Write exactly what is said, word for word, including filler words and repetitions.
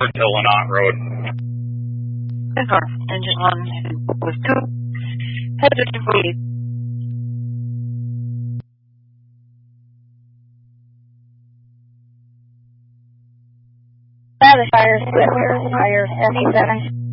to Lennott Road. North, engine one with two. Headed to lead. Fire, fire, fire, seventy-seven.